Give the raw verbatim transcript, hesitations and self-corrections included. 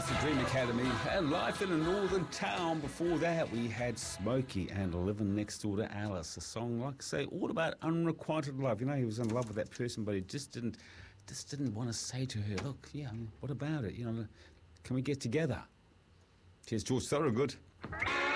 the Dream Academy and Life in a Northern Town. Before that, we had Smokey and Living Next Door to Alice, a song, like I say, all about unrequited love. You know, he was in love with that person, but he just didn't, just didn't want to say to her, look, yeah, what about it? You know, can we get together? Here's George Thorogood.